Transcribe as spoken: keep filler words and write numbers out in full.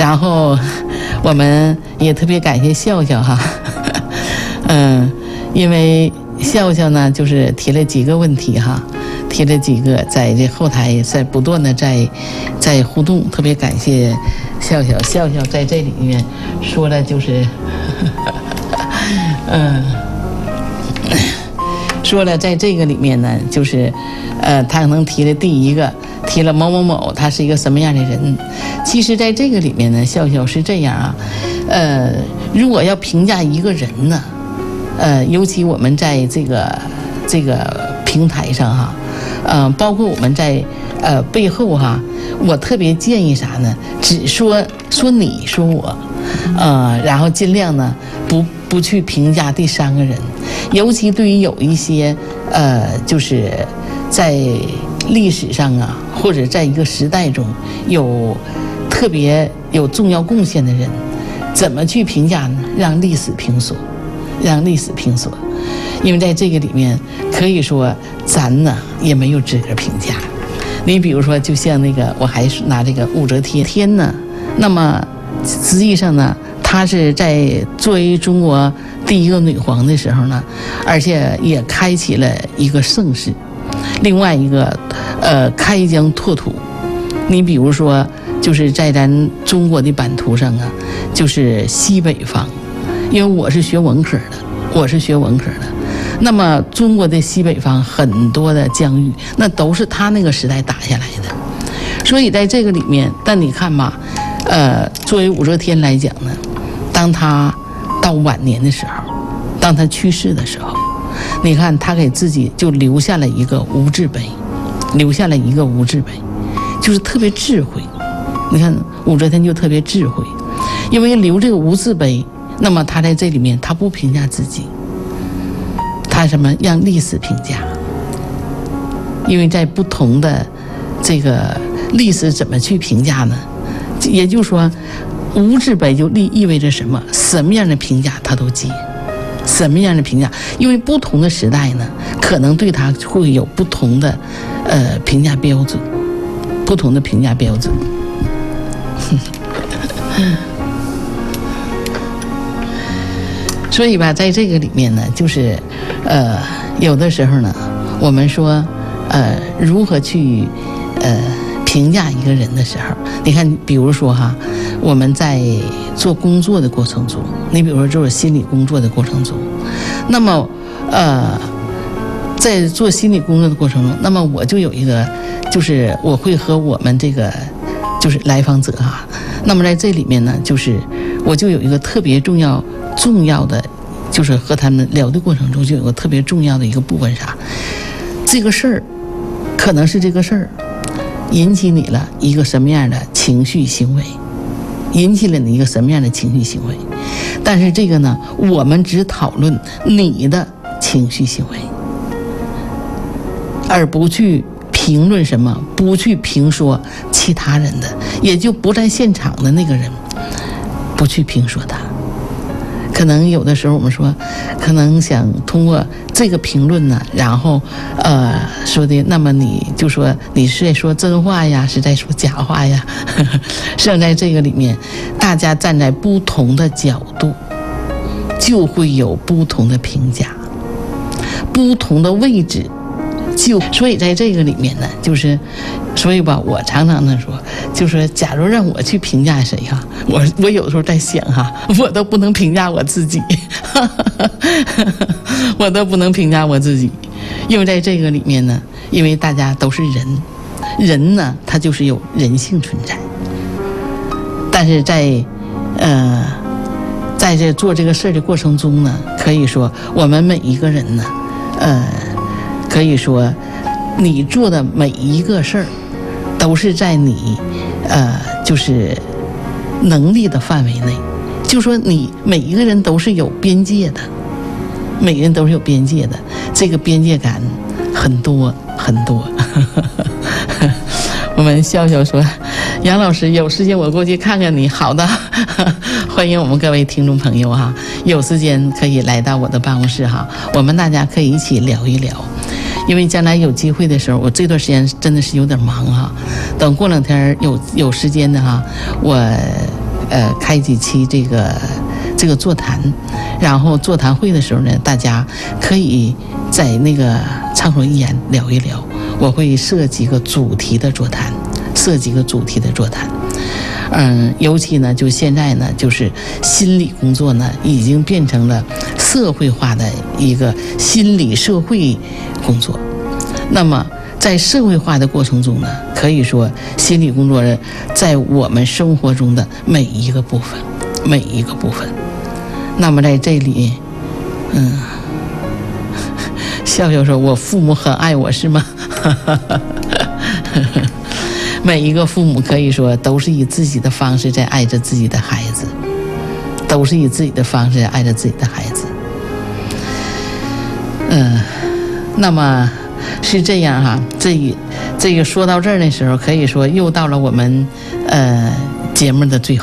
然后我们也特别感谢笑笑哈，嗯，因为笑笑呢就是提了几个问题哈，提了几个，在这后台在不断的在在互动，特别感谢笑笑，笑笑在这里面说了就是嗯。说了，在这个里面呢，就是，呃，他可能提了第一个，提了某某某，他是一个什么样的人。其实，在这个里面呢，笑笑是这样啊，呃，如果要评价一个人呢，呃，尤其我们在这个这个平台上哈，呃，包括我们在呃背后哈，我特别建议啥呢？只说说你说我，呃，然后尽量呢不不去评价第三个人。尤其对于有一些呃，就是在历史上啊，或者在一个时代中有特别有重要贡献的人，怎么去评价呢？让历史评说，让历史评说。因为在这个里面，可以说咱呢也没有资格评价。你比如说，就像那个，我还是拿这个武则天天呢，那么实际上呢，她是在作为中国第一个女皇的时候呢，而且也开启了一个盛世。另外一个，呃，开疆拓土。你比如说，就是在咱中国的版图上啊，就是西北方，因为我是学文科的，我是学文科的。那么中国的西北方很多的疆域，那都是他那个时代打下来的。所以在这个里面，但你看吧，呃，作为武则天来讲呢，当他到晚年的时候，当他去世的时候，你看他给自己就留下了一个无字碑，留下了一个无字碑，就是特别智慧。你看武则天就特别智慧，因为留这个无字碑，那么他在这里面他不评价自己，他什么让历史评价。因为在不同的这个历史怎么去评价呢？也就是说，无字碑就意意味着什么？什么样的评价他都接，什么样的评价？因为不同的时代呢，可能对他会有不同的呃评价标准，不同的评价标准。所以吧，在这个里面呢，就是呃，有的时候呢，我们说呃，如何去呃。评价一个人的时候，你看，比如说哈，我们在做工作的过程中，你比如说做心理工作的过程中，那么呃，在做心理工作的过程中，那么我就有一个，就是我会和我们这个就是来访者哈，那么在这里面呢，就是我就有一个特别重要重要的，就是和他们聊的过程中，就有个特别重要的一个部分啥，这个事儿可能是这个事儿。引起你了一个什么样的情绪行为，引起了你一个什么样的情绪行为，但是这个呢，我们只讨论你的情绪行为，而不去评论什么，不去评说其他人的，也就不在现场的那个人，不去评说他。可能有的时候我们说，可能想通过这个评论呢，然后呃说的，那么你就说你是在说真话呀，是在说假话呀？实际上在这个里面，大家站在不同的角度，就会有不同的评价，不同的位置。就所以在这个里面呢，就是所以吧，我常常的说，就说假如让我去评价谁哈，我我有时候在想哈，我都不能评价我自己，我都不能评价我自己，因为在这个里面呢，因为大家都是人，人呢他就是有人性存在，但是在呃在这做这个事儿的过程中呢，可以说我们每一个人呢，呃。可以说，你做的每一个事儿，都是在你，呃，就是能力的范围内。就说你每一个人都是有边界的，每个人都是有边界的，这个边界感很多很多。我们笑笑说，杨老师有时间我过去看看你。好的，欢迎我们各位听众朋友哈，有时间可以来到我的办公室哈，我们大家可以一起聊一聊。因为将来有机会的时候，我这段时间真的是有点忙哈，等过两天有有时间的哈，我呃开几期这个这个座谈，然后座谈会的时候呢，大家可以在那个畅所欲言聊一聊。我会设几个主题的座谈，设几个主题的座谈。嗯，尤其呢，就现在呢，就是心理工作呢，已经变成了社会化的一个心理社会工作。那么在社会化的过程中呢，可以说心理工作人在我们生活中的每一个部分，每一个部分。那么在这里，嗯，笑笑说：“我父母很爱我，是吗？”每一个父母可以说都是以自己的方式在爱着自己的孩子，都是以自己的方式在爱着自己的孩子。嗯，那么是这样哈，这这个说到这儿的时候，可以说又到了我们呃节目的最后。